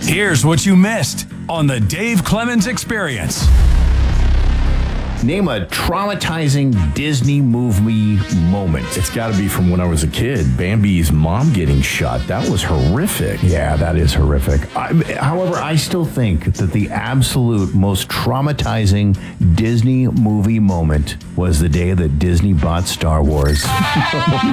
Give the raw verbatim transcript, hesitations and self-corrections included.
Here's what you missed on the Dave Clemens Experience. Name a traumatizing Disney movie moment. It's got to be from when I was a kid. Bambi's mom getting shot. That was horrific. Yeah, that is horrific. I, however, I still think that the absolute most traumatizing Disney movie moment was the day that Disney bought Star Wars.